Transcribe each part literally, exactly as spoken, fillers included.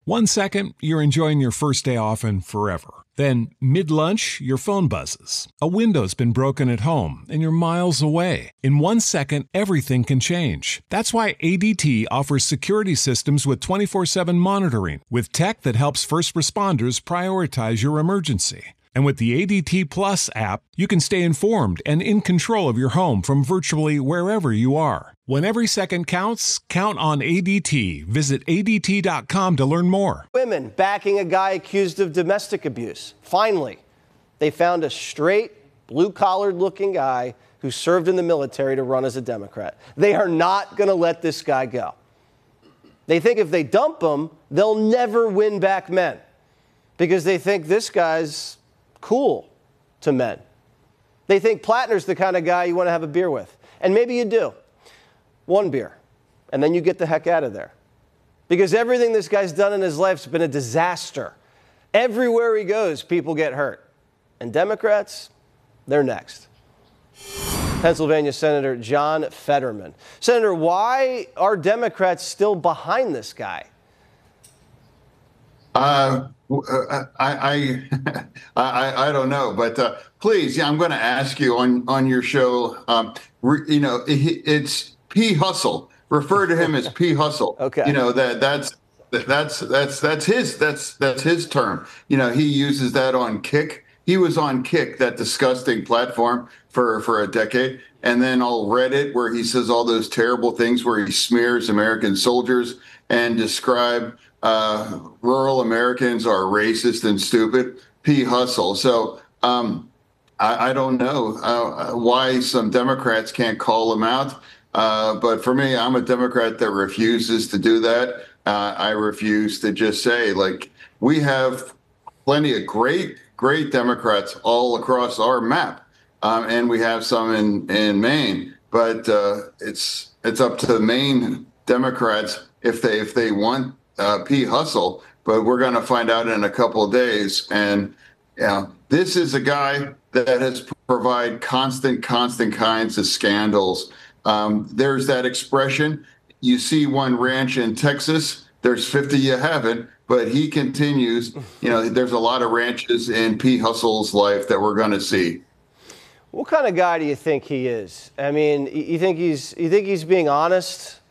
One second, you're enjoying your first day off and forever. Then, mid-lunch, your phone buzzes. A window's been broken at home, and you're miles away. In one second, everything can change. That's why A D T offers security systems with twenty-four seven monitoring, with tech that helps first responders prioritize your emergency. And with the A D T Plus app, you can stay informed and in control of your home from virtually wherever you are. When every second counts, count on A D T. Visit A D T dot com to learn more. Women backing a guy accused of domestic abuse. Finally, they found a straight, blue-collared looking guy who served in the military to run as a Democrat. They are not going to let this guy go. They think if they dump him, they'll never win back men because they think this guy's cool to men. They think Plattner's the kind of guy you want to have a beer with. And maybe you do. One beer. And then you get the heck out of there. Because everything this guy's done in his life's been a disaster. Everywhere he goes, people get hurt. And Democrats, they're next. Pennsylvania Senator John Fetterman. Senator, why are Democrats still behind this guy? Uh, I, I, I, I don't know, but uh, please, yeah, I'm going to ask you on, on your show, um, re, you know, it, it's P. Hustle. Refer to him as P. Hustle. Okay. You know, that that's that's that's that's his that's that's his term. You know, he uses that on Kick. He was on Kick, that disgusting platform, for for a decade, and then on Reddit, where he says all those terrible things, where he smears American soldiers and describe uh, rural Americans are racist and stupid. P. Hustle. So um, I, I don't know uh, why some Democrats can't call him out. Uh, but for me, I'm a Democrat that refuses to do that. Uh, I refuse to just say, like, we have plenty of great, great Democrats all across our map. Um, and we have some in, in Maine. But uh, it's it's up to the Maine Democrats if they if they want uh, P. Hustle. But we're going to find out in a couple of days. And you know, this is a guy that has provided constant, constant kinds of scandals. Um, there's that expression, you see one ranch in Texas, there's fifty you haven't, but he continues. You know, there's a lot of ranches in P. Hustle's life that we're going to see. What kind of guy do you think he is? I mean, you think he's you think he's being honest?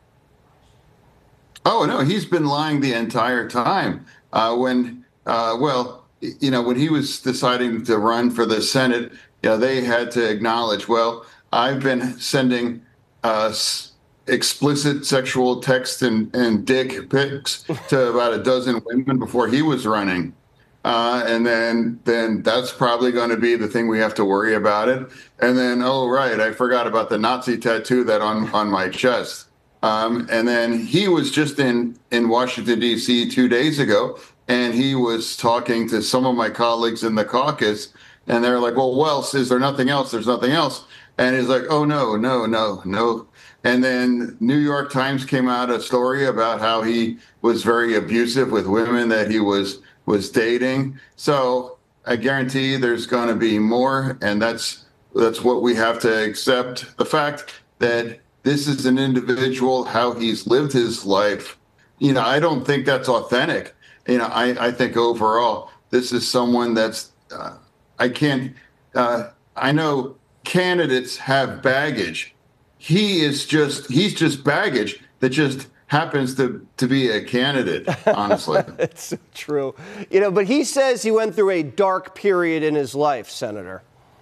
Oh, no, he's been lying the entire time. Uh, when, uh, well, you know, when he was deciding to run for the Senate, you know, they had to acknowledge, well, I've been sending uh, explicit sexual text and, and dick pics to about a dozen women before he was running. Uh, and then then that's probably going to be the thing we have to worry about it. And then, oh, right, I forgot about the Nazi tattoo that on, on my chest. Um, and then he was just in, in Washington, D C two days ago, and he was talking to some of my colleagues in the caucus, and they're like, well, well, is there nothing else? There's nothing else. And he's like, oh, no, no, no, no. And then New York Times came out a story about how he was very abusive with women that he was was dating. So I guarantee there's going to be more. And that's that's what we have to accept. The fact that this is an individual, how he's lived his life. You know, I don't think that's authentic. You know, I, I think overall, this is someone that's uh, I can't uh, I know. Candidates have baggage. He is just, he's just baggage that just happens to, to be a candidate, honestly. It's so true. You know, but he says he went through a dark period in his life, Senator.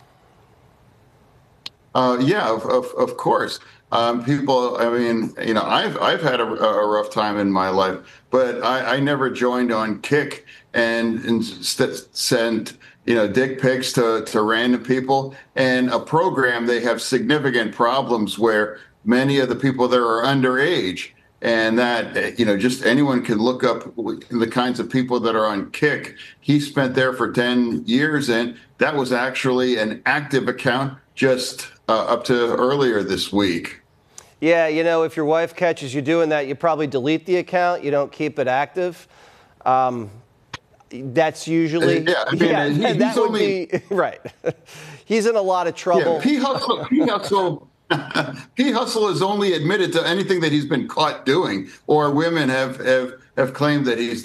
Uh, yeah, of, of, of course. Um, people, I mean, you know, I've, I've had a, a rough time in my life, but I, I never joined on Kick and, and st- sent, you know, dick pics to, to random people. And a program, they have significant problems where many of the people there are underage. And that, you know, just anyone can look up the kinds of people that are on Kick. He spent there for ten years, and that was actually an active account just uh, up to earlier this week. Yeah, you know, if your wife catches you doing that, you probably delete the account. You don't keep it active. Um, That's usually, yeah, I mean, yeah he, that he's would only, be, right. He's in a lot of trouble. Yeah, P. Hustle, P. Hustle, P. Hustle has only admitted to anything that he's been caught doing, or women have, have, have claimed that he's